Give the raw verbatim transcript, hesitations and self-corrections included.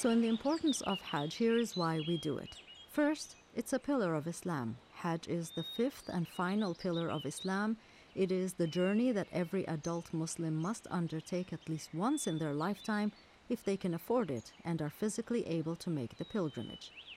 So, in the importance of Hajj, here is why we do it. First, it's a pillar of Islam. Hajj is the fifth and final pillar of Islam. It is the journey that every adult Muslim must undertake at least once in their lifetime if they can afford it and are physically able to make the pilgrimage.